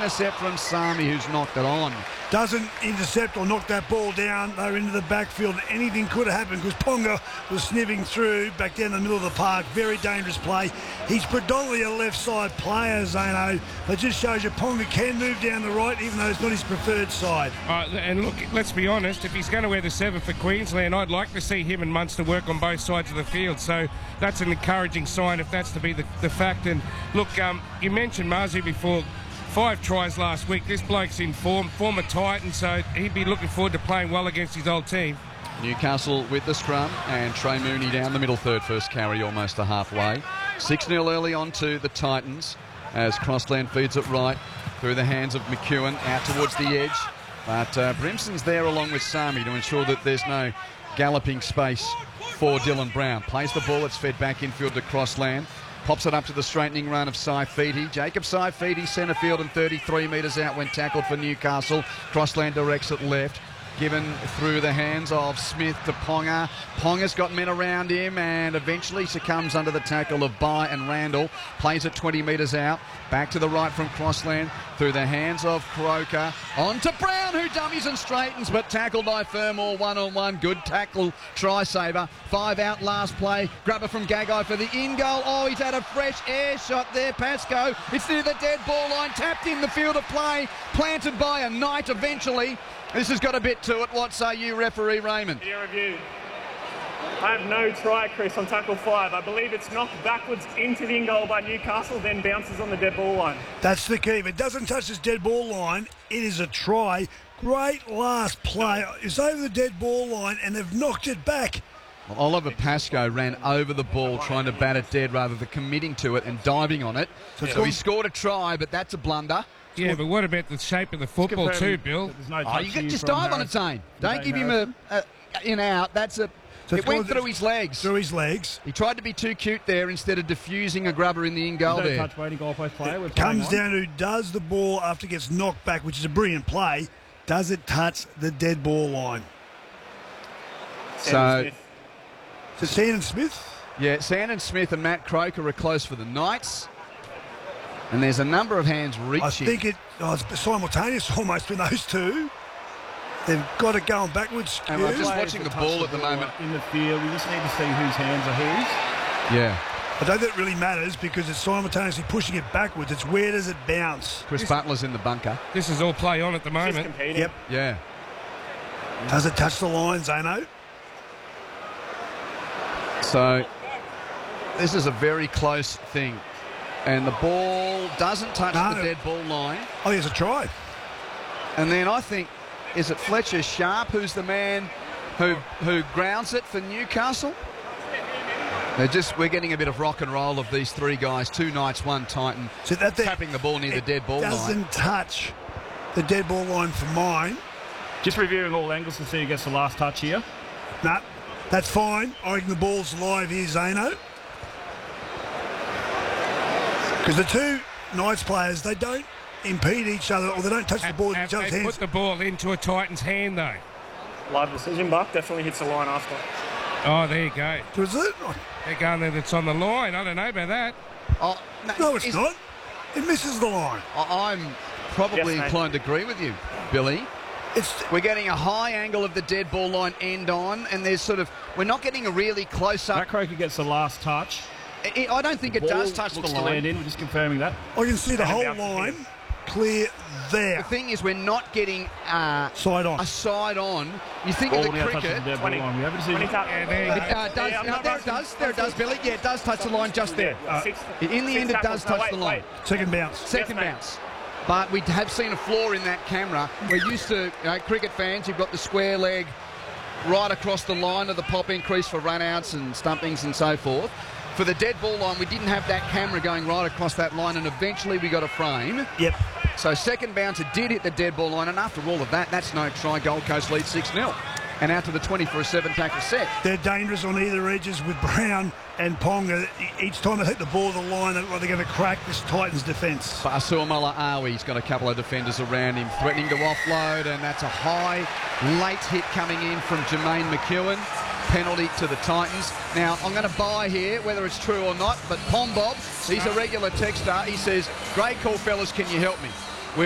intercept from Sami, who's knocked it on. Doesn't intercept or knock that ball down. They're into the backfield. Anything could have happened because Ponga was sniffing through back down the middle of the park. Very dangerous play. He's predominantly a left side player, Zano. It just shows you Ponga can move down the right even though it's not his preferred side. And look, let's be honest, if he's going to wear the 7 for Queensland, I'd like to see him and Munster work on both sides of the field. So that's an encouraging sign if that's to be the fact. And look, you mentioned Marzi before. 5 tries last week. This bloke's in form, former Titan, so he'd be looking forward to playing well against his old team. Newcastle with the scrum, and Trey Mooney down the middle third, first carry almost to halfway. 6-0 early on to the Titans as Crossland feeds it right through the hands of McEwen out towards the edge. But Brimson's there along with Sami to ensure that there's no galloping space for Dylan Brown. Plays the ball, it's fed back infield to Crossland. Pops it up to the straightening run of Saifidi. Jacob Saifidi, centre field and 33 metres out when tackled for Newcastle. Crossland directs it left. Given through the hands of Smith to Ponga. Ponga's got men around him and eventually succumbs under the tackle of Bai and Randall. Plays it 20 metres out. Back to the right from Crossland through the hands of Croker. On to Brown, who dummies and straightens, but tackled by Fermor one-on-one. Good tackle, try saver. 5 out last play. Grabber from Gagai for the in goal. Oh, he's had a fresh air shot there, Pascoe. It's near the dead ball line, tapped in the field of play. Planted by a Knight eventually. This has got a bit to it. What say you, referee Raymond? Video review. I have no try, Chris, on tackle 5. I believe it's knocked backwards into the in-goal by Newcastle, then bounces on the dead ball line. That's the key. If it doesn't touch this dead ball line, it is a try. Great last play. It's over the dead ball line, and they've knocked it back. Well, Oliver Pascoe ran over the ball trying to bat it dead rather than committing to it and diving on it. So he scored a try, but that's a blunder. Yeah, but what about the shape of the football too, Bill? You can just dive on it, Zane. Don't give him a in-out. That's a... So it went through his legs. Through his legs. He tried to be too cute there instead of diffusing a grubber in the in-goal there. Touch waiting goalpost player. Comes down to who does the ball after it gets knocked back, which is a brilliant play. Does it touch the dead ball line? So Sandon Smith? Yeah, Sandon Smith and Matt Croker are close for the Knights. And there's a number of hands reaching. I think it's simultaneous almost with those two. They've got it going backwards. And I'm just watching the ball at the moment. In the field, we just need to see whose hands are whose. Yeah. I don't think it really matters because it's simultaneously pushing it backwards. It's where does it bounce? Chris Butler's in the bunker. This is all play on at the moment. Yep. Yeah. Does it touch the line, Zano? So this is a very close thing. And the ball doesn't touch the dead ball line. Oh, there's a try. And then I think, is it Fletcher Sharp who's the man who grounds it for Newcastle? We're getting a bit of rock and roll of these 3 guys, 2 Knights, 1 Titan, so tapping the ball near the dead ball line. Doesn't touch the dead ball line for mine. Just reviewing all angles to see who gets the last touch here. Nah, that's fine. I reckon the ball's live here, Zano. Because the 2 Knights players, they don't impede each other or they don't touch the ball in each other's they hands. put the ball into a Titan's hand, though. Live decision, Buck. Definitely hits the line after. Oh, there you go. Was it? They're going there that's on the line. I don't know about that. Oh, No, it's not. It misses the line. I'm probably inclined to agree with you, Billy. We're getting a high angle of the dead ball line end on, and there's we're not getting a really close-up. Matt Croker gets the last touch. I don't think it does touch the line. To land in. We're just confirming that. I can see the whole line clear there. The thing is, we're not getting side on. a side on. You think of the cricket. The 20. We have a decision. There it does, Billy. Yeah, it does touch the line just there. In the end, it does touch the line. Second bounce. Second bounce. But we have seen a flaw in that camera. We're used to, cricket fans, you've got the square leg right across the line of the pop increase for run-outs and stumpings and so forth. For the dead ball line, we didn't have that camera going right across that line, and eventually we got a frame. Yep. So second bounce, it did hit the dead ball line, and after all of that, that's no try. Gold Coast lead 6-0. And out to the 20 for a 7-tackle set. They're dangerous on either edges with Brown and Ponga. Each time they hit the ball to the line, they're going to crack this Titans defence. But Asuamala Awi's got a couple of defenders around him, threatening to offload, and that's a high, late hit coming in from Jermaine McEwen. Penalty to the Titans. Now, I'm going to buy here, whether it's true or not, but Pom Bob, he's a regular texter. He says, great call, fellas, can you help me?